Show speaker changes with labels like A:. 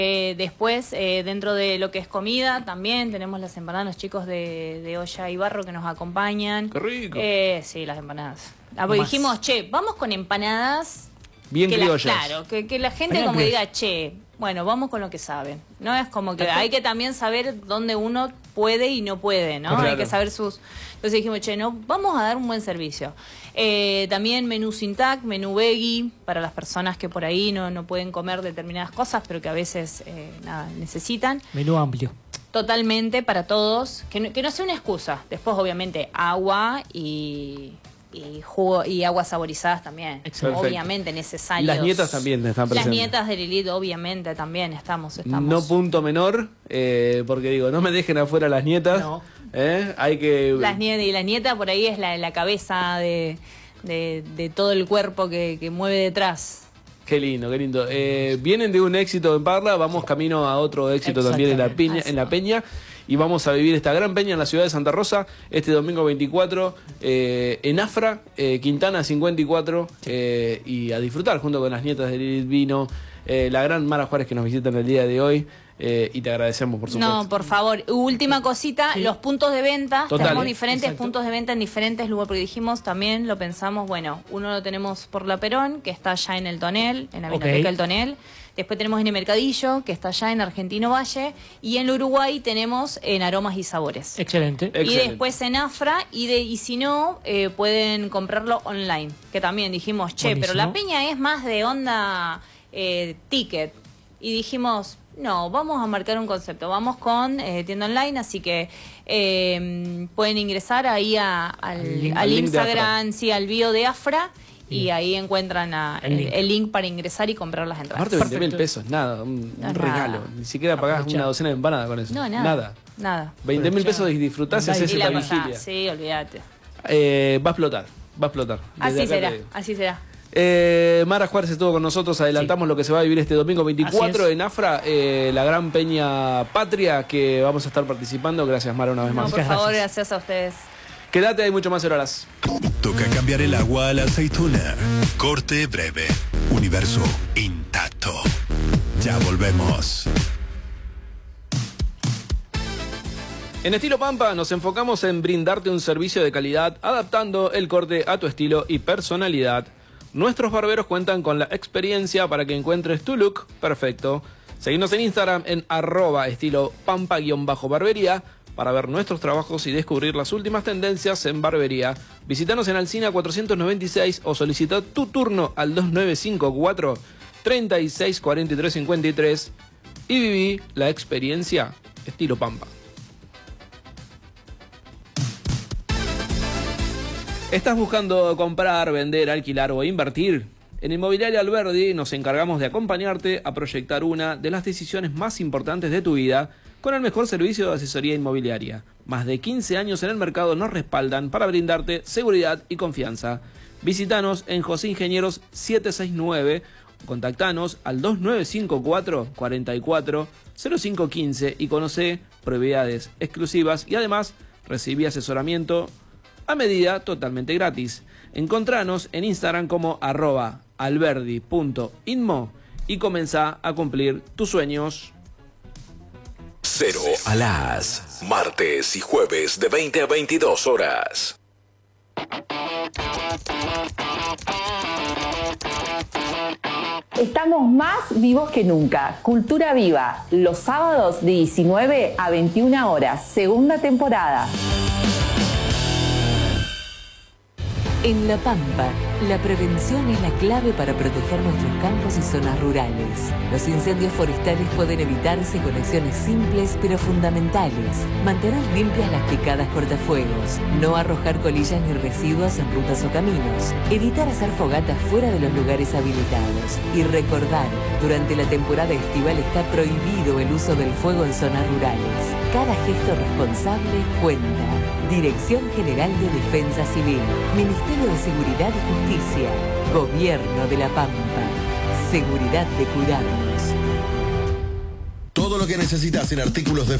A: Después, dentro de lo que es comida, también tenemos las empanadas, los chicos de Olla y Barro que nos acompañan.
B: ¡Qué rico!
A: Sí, las empanadas. Dijimos, che, vamos con empanadas...
B: Bien criollas.
A: Claro, que la gente como diga, che, bueno, vamos con lo que saben. No es como que hay que también saber dónde uno puede y no puede, ¿no?
B: Claro.
A: Hay que saber sus... Entonces dijimos, che, no, vamos a dar un buen servicio. También menú sin TAC, menú veggie, para las personas que por ahí no pueden comer determinadas cosas, pero que a veces nada, necesitan.
C: Menú amplio.
A: Totalmente para todos, que no sea una excusa. Después, obviamente, agua y jugo y aguas saborizadas también.
B: Perfecto.
A: Obviamente necesarios.
B: Las nietas también están presentes.
A: Las nietas de Lilith obviamente también estamos.
B: No punto menor, porque digo, no me dejen afuera las nietas.
C: No.
B: Hay que...
A: Las nietas por ahí es la cabeza de todo el cuerpo que mueve detrás.
B: Qué lindo, qué lindo. Vienen de un éxito en Parla, vamos camino a otro éxito también en la Peña. Y vamos a vivir esta gran peña en la ciudad de Santa Rosa este domingo 24 en Afra, Quintana 54, y a disfrutar junto con las nietas de Lilith Vino, la gran Mara Juárez que nos visita en el día de hoy, y te agradecemos por supuesto.
A: No, por favor, última cosita, los puntos de venta, tenemos diferentes puntos de venta en diferentes lugares, porque dijimos también, lo pensamos, bueno, uno lo tenemos por La Perón, que está allá en el Tonel, en la Vinoteca El Tonel. Después tenemos en el Mercadillo, que está allá en Argentino Valle. Y en Uruguay tenemos en Aromas y Sabores.
C: Excelente.
A: Y después en Afra. Y si no, pueden comprarlo online. Que también dijimos, che,
C: buenísimo.
A: pero la peña es más de onda ticket. Y dijimos, no, vamos a marcar un concepto. Vamos con tienda online. Así que pueden ingresar ahí al Instagram, sí, al bio de Afra. Y ahí encuentran el link para ingresar y comprar las entradas.
B: Aparte 20.000 pesos, nada, un regalo. Ni siquiera pagás una docena de empanadas con eso.
A: No, nada.
B: 20.000 pesos y disfrutás y haces la vigilia.
A: Sí, olvídate.
B: Va a explotar, va a explotar.
A: Así será.
B: Mara Juárez estuvo con nosotros, adelantamos lo que se va a vivir este domingo 24 en Afra, la gran peña patria que vamos a estar participando. Gracias, Mara, una vez más.
A: Por favor, gracias a ustedes.
B: Quédate, hay mucho más en horas.
D: Toca cambiar el agua a la aceituna. Corte breve. Universo intacto. Ya volvemos.
B: En Estilo Pampa nos enfocamos en brindarte un servicio de calidad, adaptando el corte a tu estilo y personalidad. Nuestros barberos cuentan con la experiencia para que encuentres tu look perfecto. Seguinos en Instagram en @estilopampa_barbería para ver nuestros trabajos y descubrir las últimas tendencias en barbería. Visítanos en Alsina 496 o solicita tu turno al 2954 364353 y viví la experiencia Estilo Pampa. ¿Estás buscando comprar, vender, alquilar o invertir? En Inmobiliaria Alberdi nos encargamos de acompañarte a proyectar una de las decisiones más importantes de tu vida con el mejor servicio de asesoría inmobiliaria. Más de 15 años en el mercado nos respaldan para brindarte seguridad y confianza. Visítanos en José Ingenieros 769 o contactanos al 2954 44 0515 y conoce propiedades exclusivas y además recibí asesoramiento a medida totalmente gratis. Encontranos en Instagram como @alberdi.inmo y comenzá a cumplir tus sueños.
D: 0 a las martes y jueves de 20 a 22 horas.
E: Estamos más vivos que nunca. Cultura Viva, los sábados de 19 a 21 horas, segunda temporada.
F: En La Pampa, la prevención es la clave para proteger nuestros campos y zonas rurales. Los incendios forestales pueden evitarse con acciones simples pero fundamentales. Mantener limpias las picadas cortafuegos, no arrojar colillas ni residuos en rutas o caminos, evitar hacer fogatas fuera de los lugares habilitados y recordar, durante la temporada estival está prohibido el uso del fuego en zonas rurales. Cada gesto responsable cuenta. Dirección General de Defensa Civil, Ministerio de Seguridad y Justicia, Gobierno de La Pampa. Seguridad de cuidarnos.
D: Todo lo que necesitas en artículos de